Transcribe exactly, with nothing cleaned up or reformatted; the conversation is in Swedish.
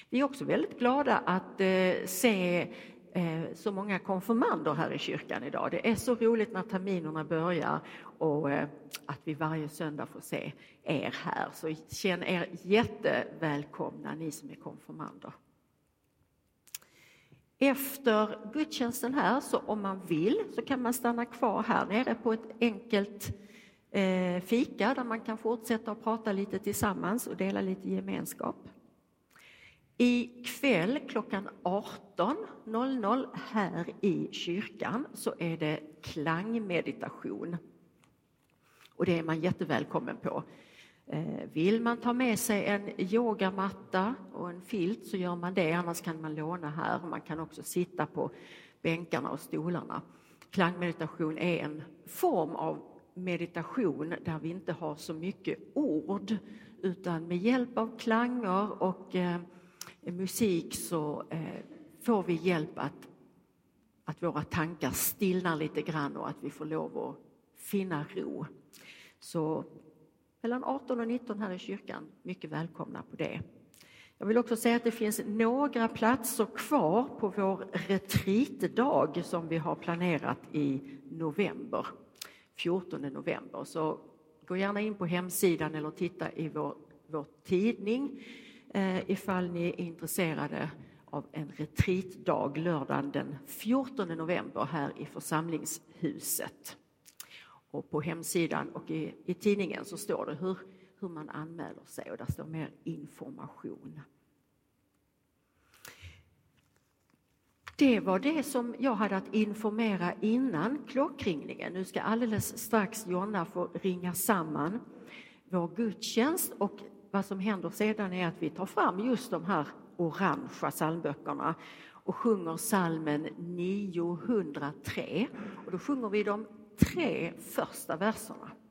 Vi är också väldigt glada att eh, se eh, så många konfirmander här i kyrkan idag. Det är så roligt när terminerna börjar och eh, att vi varje söndag får se er här. Så känn er jättevälkomna, ni som är konfirmander. Efter gudstjänsten här, så om man vill, så kan man stanna kvar här nere på ett enkelt eh, fika där man kan fortsätta att prata lite tillsammans och dela lite gemenskap. I kväll klockan arton noll noll här i kyrkan så är det klangmeditation. Och det är man jättevälkommen på. Vill man ta med sig en yogamatta och en filt så gör man det, annars kan man låna här. Man kan också sitta på bänkarna och stolarna. Klangmeditation är en form av meditation där vi inte har så mycket ord, utan med hjälp av klanger och eh, musik så eh, får vi hjälp att, att våra tankar stillnar lite grann och att vi får lov att finna ro. Så mellan arton och nitton här i kyrkan, mycket välkomna på det. Jag vill också säga att det finns några platser kvar på vår retreatdag som vi har planerat i november, fjortonde november. Så gå gärna in på hemsidan eller titta i vår, vår tidning eh, ifall ni är intresserade av en retreatdag lördagen den fjortonde november här i församlingshuset. Och på hemsidan och i, i tidningen så står det hur, hur man anmäler sig, och där står mer information. Det var det som jag hade att informera innan klockringningen. Nu ska alldeles strax Jonna få ringa samman vår gudstjänst, och vad som händer sedan är att vi tar fram just de här orangea psalmböckerna och sjunger psalmen niohundratre, och då sjunger vi de tre första verserna.